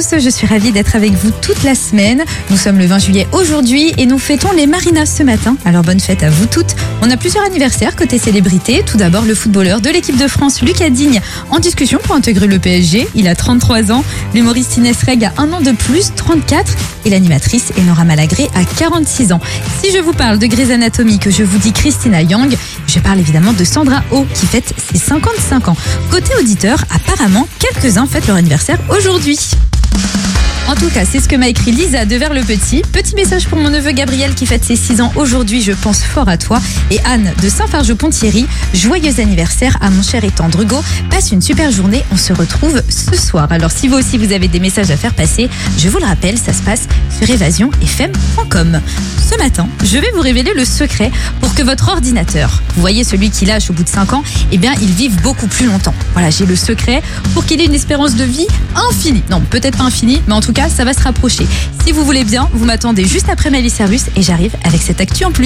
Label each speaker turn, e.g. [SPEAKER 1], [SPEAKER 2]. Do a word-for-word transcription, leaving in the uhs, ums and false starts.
[SPEAKER 1] tous, je suis ravie d'être avec vous toute la semaine. Nous sommes le vingt juillet aujourd'hui et nous fêtons les Marinas ce matin. Alors bonne fête à vous toutes. On a plusieurs anniversaires côté célébrité. Tout d'abord le footballeur de l'équipe de France, Lucas Digne, en discussion pour intégrer le P S G. Il a trente-trois ans. L'humoriste Inès Reg a un an de plus, trente-quatre. Et l'animatrice Enora Malagré a quarante-six ans. Si je vous parle de Grey's Anatomy, que je vous dis Christina Yang, je parle évidemment de Sandra Oh qui fête ses cinquante-cinq ans. Côté auditeur, apparemment, quelques-uns fêtent leur anniversaire aujourd'hui. En tout cas, c'est ce que m'a écrit Lisa de Vers-le-Petit. Petit message pour mon neveu Gabriel qui fête ses six ans aujourd'hui. Je pense fort à toi. Et Anne de Saint-Fargeau-Pont-Thierry. Joyeux anniversaire à mon cher et tendre Hugo. Passe une super journée. On se retrouve ce soir. Alors, si vous aussi vous avez des messages à faire passer, je vous le rappelle, ça se passe sur évasion f m point com. Ce matin, je vais vous révéler le secret pour que votre ordinateur, vous voyez celui qui lâche au bout de cinq ans, eh bien, il vive beaucoup plus longtemps. Voilà, j'ai le secret pour qu'il ait une espérance de vie infinie. Non, peut-être pas infinie, mais en tout cas, ça va se rapprocher. Si vous voulez bien, vous m'attendez juste après Miley Cyrus et j'arrive avec cette actu en plus.